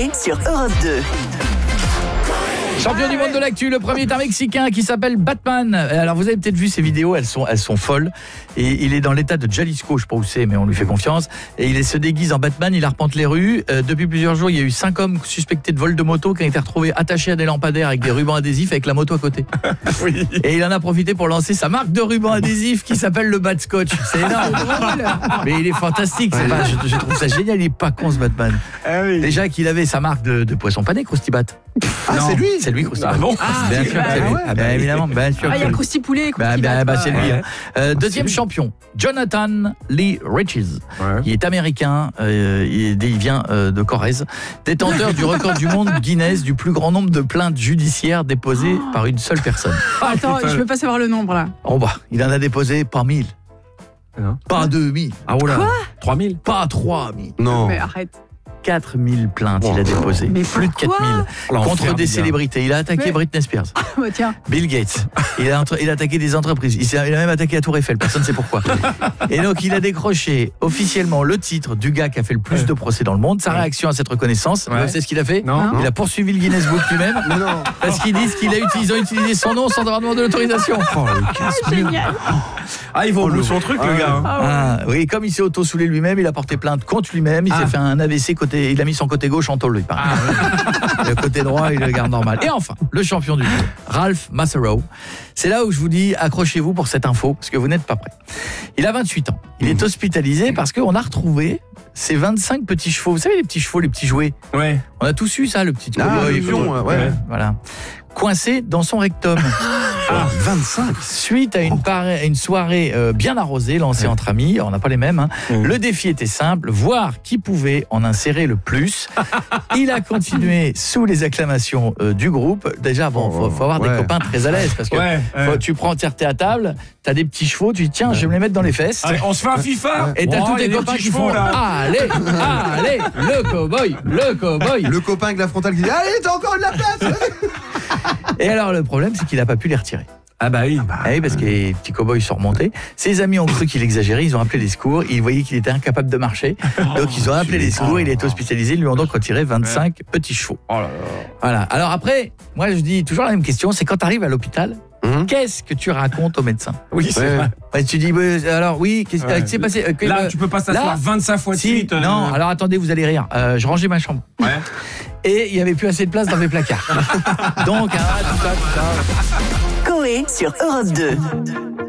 sur Europe 2. Champion du monde de l'actu, le premier est un Mexicain qui s'appelle Batman. Alors vous avez peut-être vu ces vidéos, elles sont folles. Et il est dans l'état de Jalisco, je sais pas où c'est, mais on lui fait confiance. Et il se déguise en Batman, il arpente les rues. Depuis plusieurs jours, il y a eu 5 hommes suspectés de vol de moto qui ont été retrouvés attachés à des lampadaires avec des rubans adhésifs avec la moto à côté. Oui. Et il en a profité pour lancer sa marque de rubans adhésifs qui s'appelle le Bat Scotch. C'est énorme. Mais il est fantastique. C'est pas, je trouve ça génial, il est pas con ce Batman. Ah oui. Déjà qu'il avait sa marque de poisson pané, Krusty Bat. Ah, Non, c'est lui. C'est lui, Krusty Bat. Ah bon. Bien sûr, c'est lui. ouais. Ah bah, évidemment, bien sûr. Ah, il y a que- Krusty Poulet et Krusty bah, Bat. c'est lui. Ouais. Deuxième champion, Jonathan Lee Riches. Ouais. Il est américain, il vient de Corrèze. Détenteur du record du monde Guinness du plus grand nombre de plaintes judiciaires déposées par une seule personne. Attends, je veux pas savoir le nombre là. Oh bah, il en a déposé pas 1000, Non. pas 2000, Ah oula. 3000. pas 3000. Non. Mais arrête. 4000 plaintes il a déposées. Mais Plus de pourquoi 4000. Contre des célébrités. Il a attaqué Mais- Britney Spears, Bah tiens. Bill Gates. Il a attaqué des entreprises. Il a même attaqué la Tour Eiffel. Personne ne sait pourquoi. Et donc, il a décroché officiellement le titre du gars qui a fait le plus de procès dans le monde. Sa réaction à cette reconnaissance, Ouais. vous savez ce qu'il a fait? Non. Il a poursuivi le Guinness Book lui-même. Non. Parce qu'ils disent qu'ils ont utilisé son nom sans avoir demandé l'autorisation. Oh, le casse. Génial. Ah, il va au bout de son truc, le gars. Ah ouais. Ah, oui, comme il s'est auto-soulé lui-même, il a porté plainte contre lui-même. Il s'est fait un AVC côté. Il a mis son côté gauche en tôle, lui, pareil. Le côté droit, il le garde normal. Et enfin, le champion du monde, Ralph Massaro. C'est là où je vous dis, accrochez-vous pour cette info, parce que vous n'êtes pas prêts. Il a 28 ans. Il est hospitalisé parce qu'on a retrouvé ses 25 petits chevaux. Vous savez, les petits chevaux, les petits jouets. Ouais. On a tous eu ça, le petit Ah, cow-boy. illusion, ouais. Voilà. Coincé dans son rectum. 25. Suite à une soirée bien arrosée lancée entre amis, on n'a pas les mêmes, hein. Le défi était simple, voir qui pouvait en insérer le plus. Il a continué sous les acclamations du groupe. Déjà, bon, faut avoir des copains très à l'aise parce que tu prends, t'es à table, t'as des petits chevaux, tu dis tiens, je vais me les mettre dans les fesses. Allez, on se fait un FIFA. Et t'as Oh, tous il y a tes des copains petits qui chevaux, font là. allez, le cow-boy. Le copain avec la frontale qui dit allez, t'as encore de la place. Et alors le problème, c'est qu'il n'a pas pu les retirer. Ah bah oui. Ah oui, parce que les petits cow-boys sont remontés. Ses amis ont cru qu'il exagérait, ils ont appelé les secours. Ils voyaient qu'il était incapable de marcher. Donc ils ont appelé les secours, il est hospitalisé. Ils lui ont donc retiré 25 petits chevaux. Oh là là. Voilà. Alors après, moi je dis toujours la même question, c'est quand tu arrives à l'hôpital, qu'est-ce que tu racontes au médecin? Oui, c'est vrai. Ouais, tu dis, alors oui, qu'est-ce qui s'est passé? Là, tu peux pas s'asseoir là, 25 fois de si, suite. non, alors attendez, vous allez rire. Je rangeais ma chambre. Ouais. Et il n'y avait plus assez de place dans mes placards. Donc, tout ça. Coé sur Europe 2.